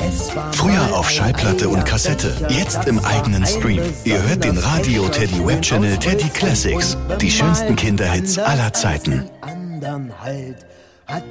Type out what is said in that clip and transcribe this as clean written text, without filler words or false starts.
Früher auf Schallplatte und Kassette, jetzt im eigenen Stream. Ihr hört den Radio Teddy Webchannel Teddy Classics. Die schönsten Kinderhits aller Zeiten. Andern halt.